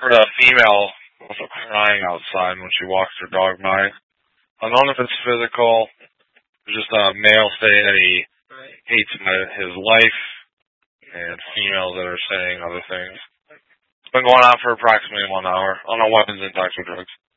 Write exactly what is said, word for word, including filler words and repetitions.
heard a female also crying outside when she walks her dog by. I don't know if it's physical. It's just a male saying that he hates his life, and females that are saying other things. It's been going on for approximately one hour on a weapons and toxic drugs.